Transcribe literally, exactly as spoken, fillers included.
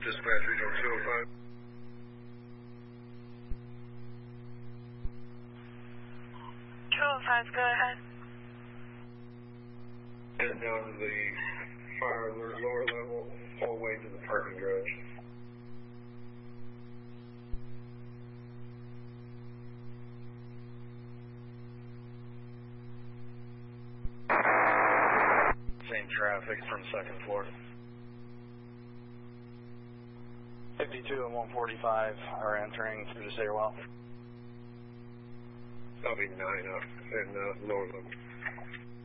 Dispatch Regional two oh five. two oh five, go ahead. Head down to the fire alert lower level, all the way to the parking garage. Same traffic from second floor. fifty-two and one forty-five are entering through the stairwell. That'll be nine up and uh, lower level.